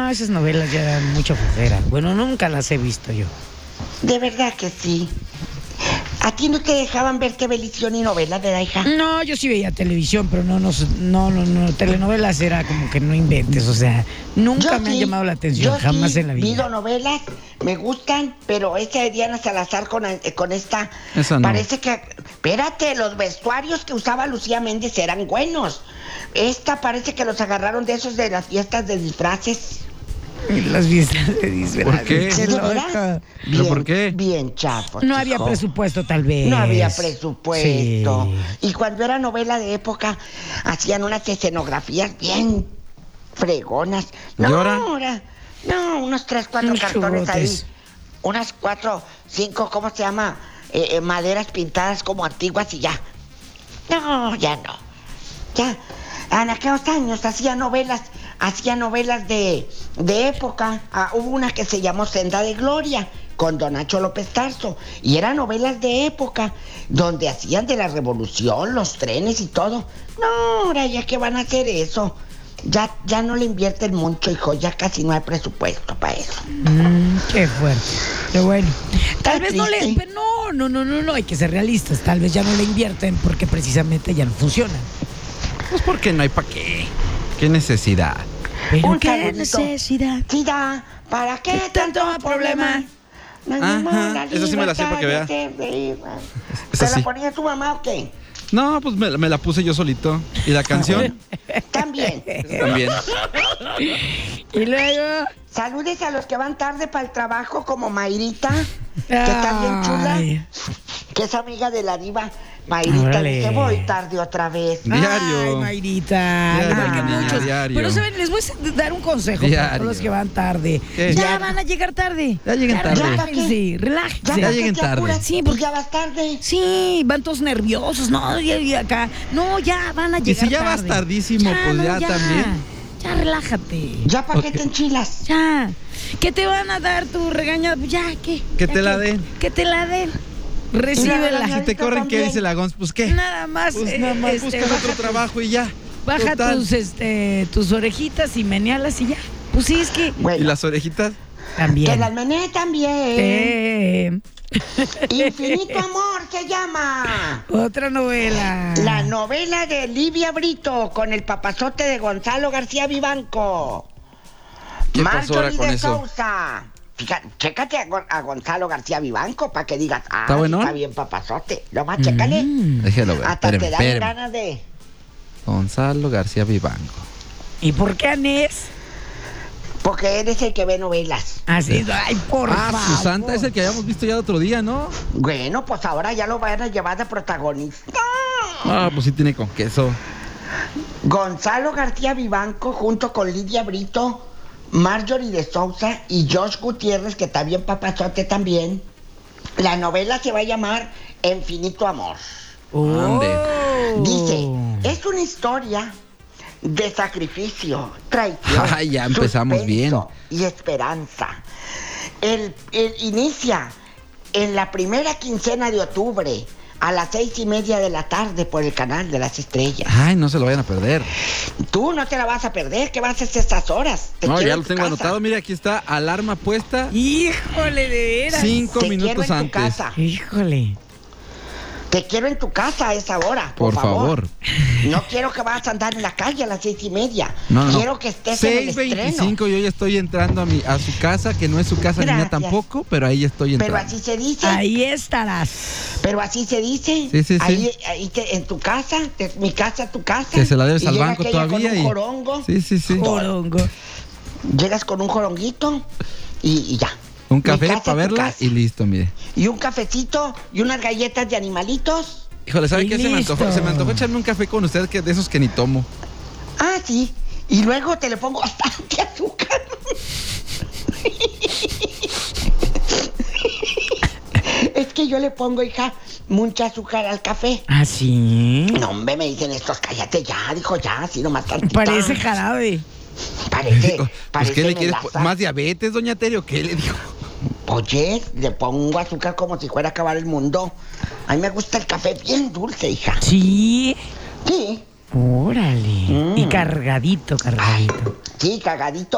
No, esas novelas ya dan mucha flojera. Bueno, nunca las he visto yo. De verdad que sí. ¿A ti no te dejaban ver televisión y novelas, verdad, hija? No, yo sí veía televisión, pero no, telenovelas era como que no inventes, o sea, nunca Yo me han sí, llamado la atención, jamás en la vida. Vido novelas, me gustan, pero esa de Diana Salazar con esta... Esa no. Parece que... Espérate, los vestuarios que usaba Lucía Méndez eran buenos. Esta parece que los agarraron de esos de las fiestas de disfraces. Las fiestas de disfraces. ¿Por qué? ¿Sí, de loca. veras? ¿Pero por qué? Bien chafos, No había hijo. presupuesto, tal vez. No había presupuesto. Sí. Y cuando era novela de época, hacían unas escenografías bien fregonas. ¿Y ahora? No, unos 3, 4 Unos cartones ahí. churrotes. Unas 4, 5, ¿cómo se llama? Maderas pintadas como antiguas y ya. No, ya no. Ya. En aquellos años hacía novelas de época. Hubo una que se llamó Senda de Gloria con Don Nacho López Tarso, y eran novelas de época donde hacían de la revolución, los trenes y todo. No, ahora ya que van a hacer eso. Ya no le invierten mucho, hijo, ya casi no hay presupuesto para eso. Qué fuerte. Pero bueno, tal vez no triste. le... No, hay que ser realistas. Tal vez ya no le invierten porque precisamente ya no funcionan. Pues porque no hay para qué. ¿Qué necesidad? Pero Un qué saludito. necesidad. Sí da, ¿para qué tanto tanto problema? Ajá, esa sí me la sé para que vea. ¿Te Esa la sí. ponía tu mamá o qué? No, pues me la puse yo solito. ¿Y la canción? También. También. Y luego... Saludes a los que van tarde para el trabajo, como Mayrita, que está bien chula, Ay. que es amiga de la diva. Mayrita Órale. dice, voy tarde otra vez. Diario. Ay, Mayrita. Diario, Igual que niña, muchos. diario. Pero saben, les voy a dar un consejo para Diario. todos los que van tarde. ¿Qué? Ya Diario. van a llegar tarde. Ya lleguen tarde. Relájense, Ya, relájense. Ya ¿para qué lleguen te tarde. apuras? Sí, Pues porque- ya vas tarde. Sí, van todos nerviosos. No, y acá. No, ya van a Y llegar si ya vas tarde. tardísimo, pues ya también. Ya relájate. ¿Ya para qué Ok. te enchilas? Ya. ¿Qué te van a dar tu regañada? Pues ya, ¿qué? Que Ya te la den. Que te la den. Y la Recíbela. regañada. Si te corren, ¿qué también. dice la Gons? Pues qué. Nada más. Pues nada más buscas otro baja trabajo y ya. Baja Total. tus orejitas y menealas y ya. Pues sí, es que ¿Y Bueno, las orejitas? también. que las mené también. Infinito Amor se llama. Otra novela. La novela de Livia Brito con el papazote de Gonzalo García Vivanco. ¿Qué pasó ahora Marjorie con de eso? Sousa. Fíjate, chécate a Gonzalo García Vivanco para que digas, ¿Está bueno? está bien papazote. Nomás chécale. Déjalo ver. Hasta te dan Espérame. ganas de... Gonzalo García Vivanco. ¿Y por qué Anés? Porque eres el que ve novelas. Así, ay, por favor. Susanta es el que habíamos visto ya el otro día, ¿no? Bueno, pues ahora ya lo van a llevar de protagonista. Ah, pues sí tiene con queso. Gonzalo García Vivanco junto con Lidia Brito, Marjorie de Sousa y Josh Gutiérrez, que está bien papazote también. La novela se va a llamar Infinito Amor. Ande. Dice, es una historia de sacrificio, traición, Ay, ya empezamos suspenso y esperanza. Inicia en la primera quincena de octubre a las 6:30 de la tarde por el canal de las estrellas. Ay, no se lo vayan a perder. Tú no te la vas a perder, ¿qué vas a hacer estas horas? Te No, quiero ya en lo tu tengo casa. anotado. Mira, aquí está alarma puesta. Híjole, de veras. 5 Te quiero minutos en tu antes. casa. Híjole. Te quiero en tu casa a esa hora, Por favor. No quiero que vas a andar en la calle a las 6:30. No. Quiero que estés en el estreno. 6:25 yo ya estoy entrando a su casa, que no es su casa ni mía Gracias. tampoco, pero ahí estoy entrando. Pero así se dice. Ahí estarás. Pero así se dice. Sí, sí, sí. Ahí en tu casa, mi casa, tu casa. Que se la debes Y al llega banco aquella todavía. Con un y... jorongo. Sí, sí, sí. Jorongo. Llegas con un joronguito y ya. Un Mi café casa, para tu verla casa. y listo, mire. Y un cafecito y unas galletas de animalitos. Híjole, ¿sabe Y qué? Se me listo. antojó echarme un café con usted, que de esos que ni tomo. Ah, sí. Y luego te le pongo bastante azúcar. Es que yo le pongo, hija, mucha azúcar al café. ¿Ah, sí? No, hombre, me dicen estos, cállate ya, dijo ya, así nomás tantito. Parece jarabe. Parece, Pues, parece ¿qué le quieres? melaza. ¿Más diabetes, doña Terio? ¿Qué le dijo? Oye, le pongo azúcar como si fuera a acabar el mundo. A mí me gusta el café bien dulce, hija. Sí. Sí, Órale. Y cargadito, cargadito. sí, cagadito.